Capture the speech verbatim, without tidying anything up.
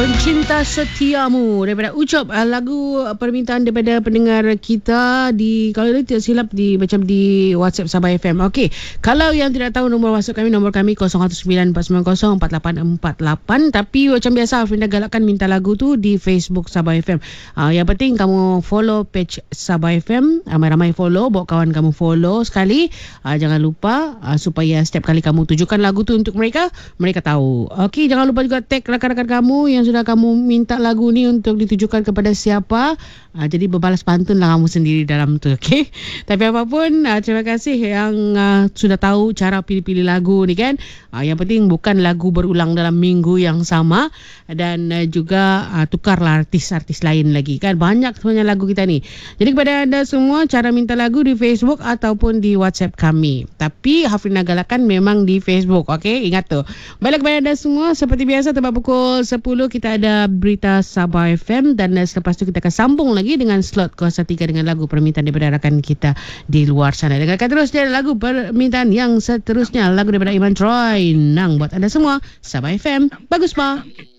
Pencinta Setiamu daripada Ucop, lagu permintaan daripada pendengar kita di, kalau tidak silap, di macam di WhatsApp Sabah F M. Okey, kalau yang tidak tahu nombor WhatsApp kami, nombor kami kosong satu sembilan empat sembilan kosong empat lapan empat lapan. Tapi macam biasa, Afrina galakkan minta lagu tu di Facebook Sabah F M. Uh, yang penting kamu follow page Sabah F M, ramai-ramai follow, bawa kawan kamu follow sekali. Uh, jangan lupa uh, supaya setiap kali kamu tujukan lagu tu untuk mereka, mereka tahu. Okey, jangan lupa juga tag rakan-rakan kamu yang sudah kamu minta lagu ni untuk ditujukan kepada siapa. Uh, jadi berbalas pantun lah kamu sendiri dalam tu. Okey, tapi apapun, uh, terima kasih yang uh, sudah tahu cara pilih-pilih lagu ni kan. Uh, yang penting bukan lagu berulang dalam minggu yang sama, dan uh, juga uh, tukarlah artis-artis lain lagi kan. Banyak sebenarnya lagu kita ni. Jadi kepada anda semua, cara minta lagu di Facebook ataupun di WhatsApp kami. Tapi Hafrina galakkan memang di Facebook. Okey, ingat tu. Balik kepada anda semua, seperti biasa tepat pukul sepuluh kita ada berita Sabah F M, dan uh, selepas tu kita akan sambung lagi dengan slot kuasa tiga dengan lagu permintaan daripada rakan kita di luar sana. Dengarkan terus dia lagu permintaan yang seterusnya, lagu daripada Iman Troy, Nang buat anda semua. Sabah F M, bagus pa.